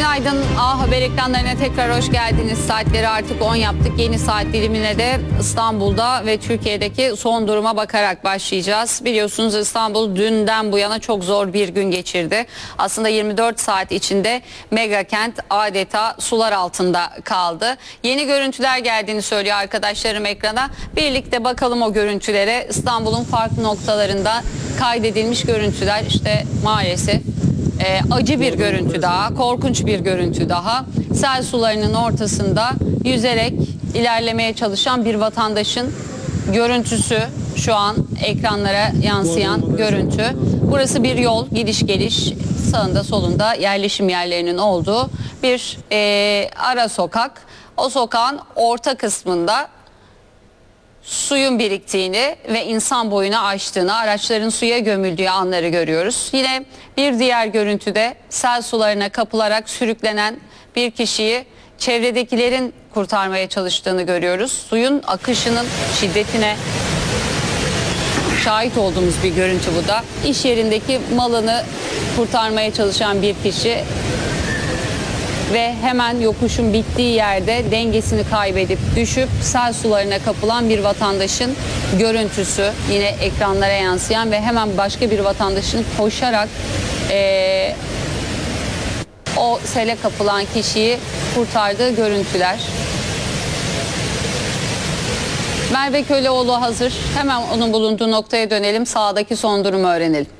Günaydın. A Haber ekranlarına tekrar hoş geldiniz. Saatleri artık 10 yaptık. Yeni saat dilimine de İstanbul'da ve Türkiye'deki son duruma bakarak başlayacağız. Biliyorsunuz İstanbul dünden bu yana çok zor bir gün geçirdi. Aslında 24 saat içinde mega kent adeta sular altında kaldı. Yeni görüntüler geldiğini söylüyor arkadaşlarım ekrana. Birlikte bakalım o görüntülere. İstanbul'un farklı noktalarında kaydedilmiş görüntüler. İşte maalesef acı bir görüntü daha, korkunç bir görüntü daha. Sel sularının ortasında yüzerek ilerlemeye çalışan bir vatandaşın görüntüsü şu an ekranlara yansıyan görüntü. Burası bir yol, gidiş geliş, sağında solunda yerleşim yerlerinin olduğu bir ara sokak. O sokağın orta kısmında suyun biriktiğini ve insan boyunu aştığını, araçların suya gömüldüğü anları görüyoruz. Yine bir diğer görüntüde sel sularına kapılarak sürüklenen bir kişiyi çevredekilerin kurtarmaya çalıştığını görüyoruz. Suyun akışının şiddetine şahit olduğumuz bir görüntü bu da. İş yerindeki malını kurtarmaya çalışan bir kişi ve hemen yokuşun bittiği yerde dengesini kaybedip düşüp sel sularına kapılan bir vatandaşın görüntüsü yine ekranlara yansıyan ve hemen başka bir vatandaşın koşarak o sele kapılan kişiyi kurtardığı görüntüler. Merve Köleoğlu hazır. Hemen onun bulunduğu noktaya dönelim. Sahadaki son durumu öğrenelim.